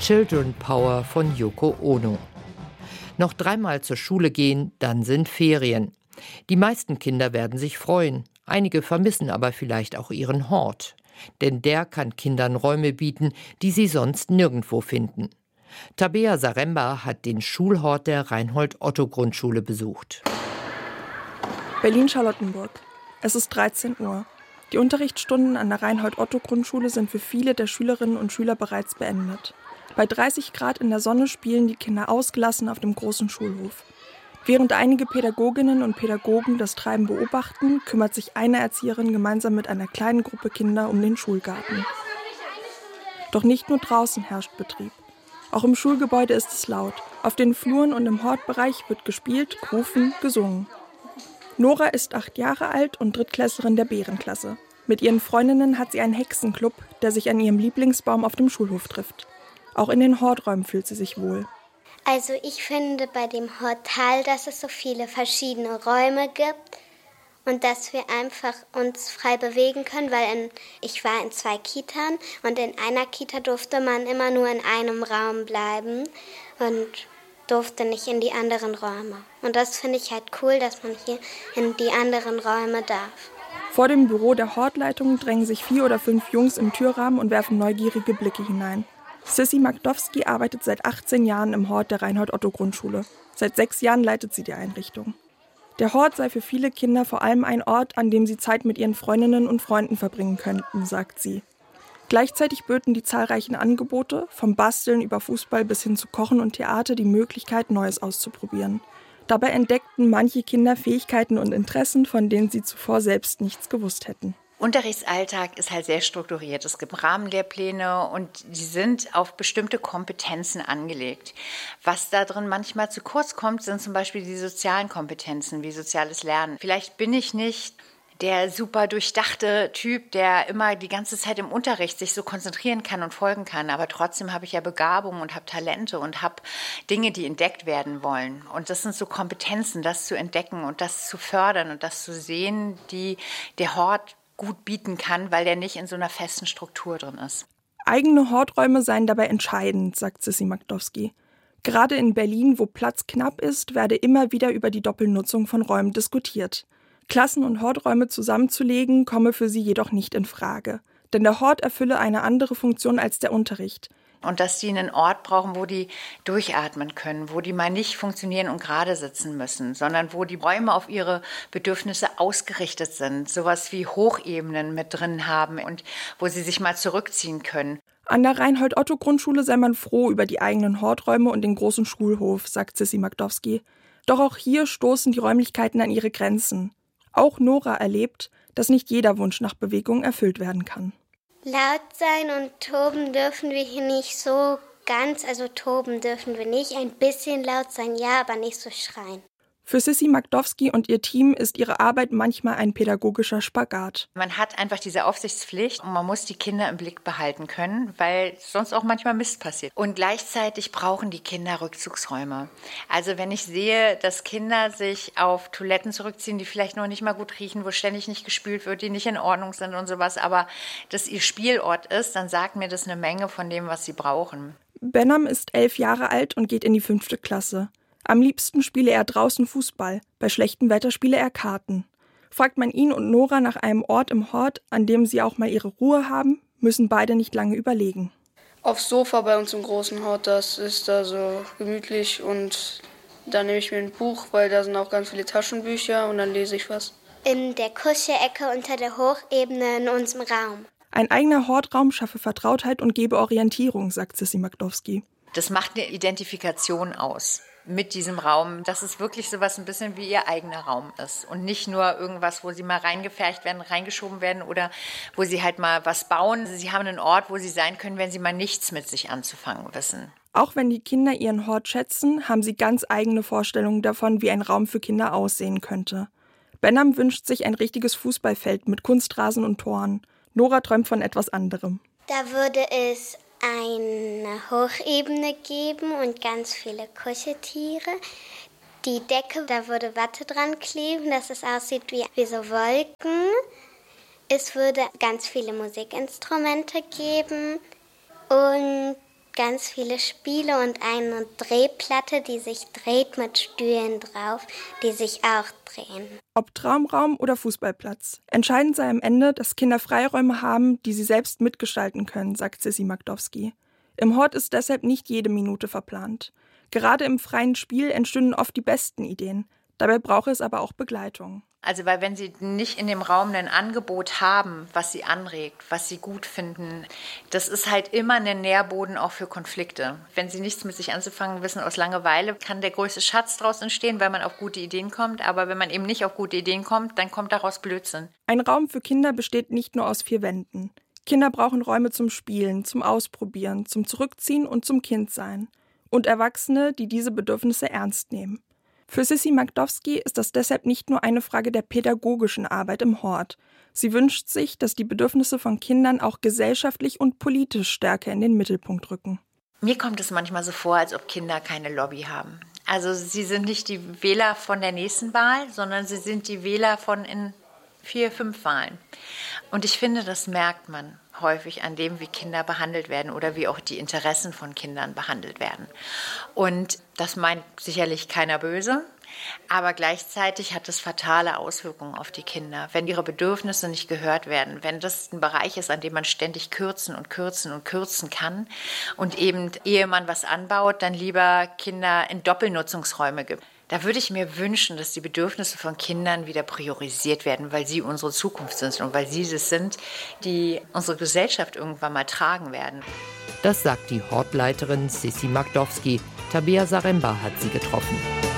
Children Power von Yoko Ono. Noch 3-mal zur Schule gehen, dann sind Ferien. Die meisten Kinder werden sich freuen. Einige vermissen aber vielleicht auch ihren Hort. Denn der kann Kindern Räume bieten, die sie sonst nirgendwo finden. Tabea Saremba hat den Schulhort der Reinhold-Otto-Grundschule besucht. Berlin-Charlottenburg. Es ist 13 Uhr. Die Unterrichtsstunden an der Reinhold-Otto-Grundschule sind für viele der Schülerinnen und Schüler bereits beendet. Bei 30 Grad in der Sonne spielen die Kinder ausgelassen auf dem großen Schulhof. Während einige Pädagoginnen und Pädagogen das Treiben beobachten, kümmert sich eine Erzieherin gemeinsam mit einer kleinen Gruppe Kinder um den Schulgarten. Doch nicht nur draußen herrscht Betrieb. Auch im Schulgebäude ist es laut. Auf den Fluren und im Hortbereich wird gespielt, gerufen, gesungen. Nora ist 8 Jahre alt und Drittklässlerin der Bärenklasse. Mit ihren Freundinnen hat sie einen Hexenclub, der sich an ihrem Lieblingsbaum auf dem Schulhof trifft. Auch in den Horträumen fühlt sie sich wohl. Also ich finde bei dem Hortal, dass es so viele verschiedene Räume gibt und dass wir einfach uns frei bewegen können, weil ich war in 2 Kitas und in einer Kita durfte man immer nur in einem Raum bleiben und durfte nicht in die anderen Räume. Und das finde ich halt cool, dass man hier in die anderen Räume darf. Vor dem Büro der Hortleitung drängen sich 4 oder 5 Jungs im Türrahmen und werfen neugierige Blicke hinein. Sissy Magdowski arbeitet seit 18 Jahren im Hort der Reinhold-Otto-Grundschule. Seit 6 Jahren leitet sie die Einrichtung. Der Hort sei für viele Kinder vor allem ein Ort, an dem sie Zeit mit ihren Freundinnen und Freunden verbringen könnten, sagt sie. Gleichzeitig böten die zahlreichen Angebote, vom Basteln über Fußball bis hin zu Kochen und Theater, die Möglichkeit, Neues auszuprobieren. Dabei entdeckten manche Kinder Fähigkeiten und Interessen, von denen sie zuvor selbst nichts gewusst hätten. Unterrichtsalltag ist halt sehr strukturiert. Es gibt Rahmenlehrpläne und die sind auf bestimmte Kompetenzen angelegt. Was da drin manchmal zu kurz kommt, sind zum Beispiel die sozialen Kompetenzen, wie soziales Lernen. Vielleicht bin ich nicht der super durchdachte Typ, der immer die ganze Zeit im Unterricht sich so konzentrieren kann und folgen kann. Aber trotzdem habe ich ja Begabung und habe Talente und habe Dinge, die entdeckt werden wollen. Und das sind so Kompetenzen, das zu entdecken und das zu fördern und das zu sehen, die der Hort gut bieten kann, weil der nicht in so einer festen Struktur drin ist. Eigene Horträume seien dabei entscheidend, sagt Sissy Magdowski. Gerade in Berlin, wo Platz knapp ist, werde immer wieder über die Doppelnutzung von Räumen diskutiert. Klassen- und Horträume zusammenzulegen, komme für sie jedoch nicht in Frage. Denn der Hort erfülle eine andere Funktion als der Unterricht. Und dass die einen Ort brauchen, wo die durchatmen können, wo die mal nicht funktionieren und gerade sitzen müssen, sondern wo die Räume auf ihre Bedürfnisse ausgerichtet sind, sowas wie Hochebenen mit drin haben und wo sie sich mal zurückziehen können. An der Reinhold-Otto-Grundschule sei man froh über die eigenen Horträume und den großen Schulhof, sagt Sissy Magdowski. Doch auch hier stoßen die Räumlichkeiten an ihre Grenzen. Auch Nora erlebt, dass nicht jeder Wunsch nach Bewegung erfüllt werden kann. Laut sein und toben dürfen wir hier nicht so ganz, also toben dürfen wir nicht. Ein bisschen laut sein, ja, aber nicht so schreien. Für Sissy Magdowski und ihr Team ist ihre Arbeit manchmal ein pädagogischer Spagat. Man hat einfach diese Aufsichtspflicht und man muss die Kinder im Blick behalten können, weil sonst auch manchmal Mist passiert. Und gleichzeitig brauchen die Kinder Rückzugsräume. Also wenn ich sehe, dass Kinder sich auf Toiletten zurückziehen, die vielleicht noch nicht mal gut riechen, wo ständig nicht gespült wird, die nicht in Ordnung sind und sowas, aber das ihr Spielort ist, dann sagt mir das eine Menge von dem, was sie brauchen. Benham ist 11 Jahre alt und geht in die 5. Klasse. Am liebsten spiele er draußen Fußball, bei schlechtem Wetter spiele er Karten. Fragt man ihn und Nora nach einem Ort im Hort, an dem sie auch mal ihre Ruhe haben, müssen beide nicht lange überlegen. Aufs Sofa bei uns im großen Hort, das ist da so gemütlich und da nehme ich mir ein Buch, weil da sind auch ganz viele Taschenbücher und dann lese ich was. In der Kuschelecke unter der Hochebene in unserem Raum. Ein eigener Hortraum schaffe Vertrautheit und gebe Orientierung, sagt Sissy Magdowski. Das macht eine Identifikation aus mit diesem Raum, dass es wirklich sowas ein bisschen wie ihr eigener Raum ist und nicht nur irgendwas, wo sie mal reingefercht werden, reingeschoben werden oder wo sie halt mal was bauen. Sie haben einen Ort, wo sie sein können, wenn sie mal nichts mit sich anzufangen wissen. Auch wenn die Kinder ihren Hort schätzen, haben sie ganz eigene Vorstellungen davon, wie ein Raum für Kinder aussehen könnte. Benham wünscht sich ein richtiges Fußballfeld mit Kunstrasen und Toren. Nora träumt von etwas anderem. Da würde es eine Hochebene geben und ganz viele Kuscheltiere. Die Decke, da würde Watte dran kleben, dass es aussieht wie so Wolken. Es würde ganz viele Musikinstrumente geben und ganz viele Spiele und eine Drehplatte, die sich dreht mit Stühlen drauf, die sich auch drehen. Ob Traumraum oder Fußballplatz. Entscheidend sei am Ende, dass Kinder Freiräume haben, die sie selbst mitgestalten können, sagt Sissi Magdowski. Im Hort ist deshalb nicht jede Minute verplant. Gerade im freien Spiel entstünden oft die besten Ideen. Dabei brauche es aber auch Begleitung. Also weil wenn sie nicht in dem Raum ein Angebot haben, was sie anregt, was sie gut finden, das ist halt immer ein Nährboden auch für Konflikte. Wenn sie nichts mit sich anzufangen wissen aus Langeweile, kann der größte Schatz daraus entstehen, weil man auf gute Ideen kommt. Aber wenn man eben nicht auf gute Ideen kommt, dann kommt daraus Blödsinn. Ein Raum für Kinder besteht nicht nur aus 4 Wänden. Kinder brauchen Räume zum Spielen, zum Ausprobieren, zum Zurückziehen und zum Kindsein. Und Erwachsene, die diese Bedürfnisse ernst nehmen. Für Sissi Magdowski ist das deshalb nicht nur eine Frage der pädagogischen Arbeit im Hort. Sie wünscht sich, dass die Bedürfnisse von Kindern auch gesellschaftlich und politisch stärker in den Mittelpunkt rücken. Mir kommt es manchmal so vor, als ob Kinder keine Lobby haben. Also sie sind nicht die Wähler von der nächsten Wahl, sondern sie sind die Wähler von in 4, 5 Wahlen. Und ich finde, das merkt man häufig an dem, wie Kinder behandelt werden oder wie auch die Interessen von Kindern behandelt werden. Und das meint sicherlich keiner böse, aber gleichzeitig hat es fatale Auswirkungen auf die Kinder, wenn ihre Bedürfnisse nicht gehört werden, wenn das ein Bereich ist, an dem man ständig kürzen und kürzen und kürzen kann und eben, ehe man was anbaut, dann lieber Kinder in Doppelnutzungsräume gibt. Da würde ich mir wünschen, dass die Bedürfnisse von Kindern wieder priorisiert werden, weil sie unsere Zukunft sind und weil sie es sind, die unsere Gesellschaft irgendwann mal tragen werden. Das sagt die Hortleiterin Sissi Magdowski. Tabea Saremba hat sie getroffen.